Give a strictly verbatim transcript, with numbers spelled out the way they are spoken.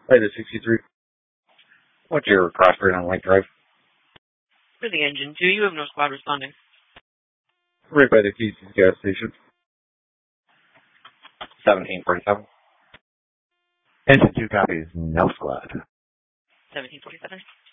Hi, the sixty-three. What's your cross rate on Lake Drive? For the engine two, you have no squad responding. Right by the Casey's gas station. seventeen forty-seven. Engine two copies, no squad. seventeen forty-seven.